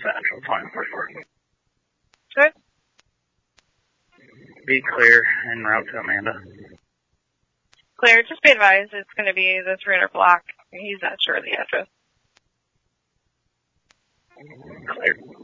Central 24. Good. Be clear en route to Amanda. Clear. Just be advised, it's going to be the 300 block. He's not sure of the address. Clear.